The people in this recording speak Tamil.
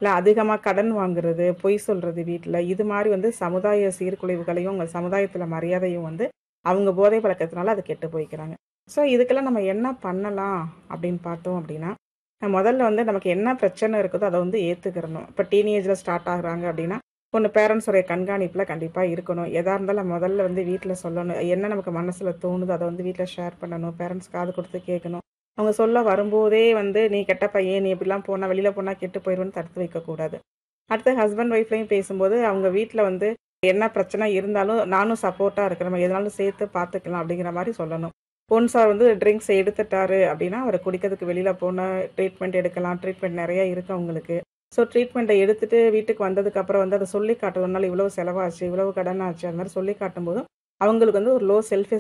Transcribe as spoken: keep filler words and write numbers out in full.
இல்ல அதிகமா கடன் வாங்குறது, பொய் சொல்றது வீட்ல, இது மாரி வந்து சமுதாய சீர்குலைவுகளையும், உங்க சமுதாயத்தில மரியாதையும் வந்து அவங்க போதை பழக்கத்தினால அது கெட்டு போய்க்கிறாங்க. ஸோ இதுக்கெல்லாம் நம்ம என்ன பண்ணலாம் அப்படின்னு பார்த்தோம் அப்படின்னா, அ முதல்ல வந்து நமக்கு என்ன பிரச்சனை இருக்குதோ அத வந்து ஏத்துக்கிறணும். இப்ப டீனேஜ்ல ஸ்டார்ட் ஆகுறாங்க அப்படின்னா, ஒண்ணு பேரண்ட்ஸோடைய கண்காணிப்புல கண்டிப்பா இருக்கணும். எதா இருந்தாலும் முதல்ல வந்து வீட்ல சொல்லணும். என்ன நமக்கு மனசுல தோணுதோ அத வந்து வீட்ல ஷேர் பண்ணணும். பேரண்ட்ஸ் காது குடுத்து கேட்கணும். அவங்க சொல்ல வரும்போதே வந்து, "நீ கெட்ட பையன். நீ இப்படிலாம் போனா வெளியில போனா கெட்டு போயிருவேன்னு" தடுத்து வைக்கக்கூடாது. அடுத்து ஹஸ்பண்ட் ஒய்ஃப்லயும் பேசும்போது, அவங்க வீட்ல வந்து என்ன பிரச்சனை இருந்தாலும் நானும் சப்போர்ட்டா இருக்கிறேன். நம்ம எதுனாலும் சேர்த்து பார்த்துக்கலாம் அப்படிங்கிற மாரி சொல்லணும். ஒன்ஸ் அவர் வந்து ட்ரிங்க்ஸ் எடுத்துட்டாரு அப்படின்னா, அவர குடிக்கிறதுக்கு வெளியில போனா ட்ரீட்மெண்ட் எடுக்கலாம். ட்ரீட்மெண்ட் நெறைய இருக்கு அவங்களுக்கு. ஸோ ட்ரீட்மெண்ட்ட எடுத்துட்டு வீட்டுக்கு வந்ததுக்கப்புறம் வந்து அத சொல்லி காட்டுறதுனால இவ்வளவு செலவாச்சு, இவ்வளவு கடன் ஆச்சு. அது மாரி சொல்லி காட்டும்போது, அவங்களுக்கு வந்து ஒரு லோ செல்ஃப்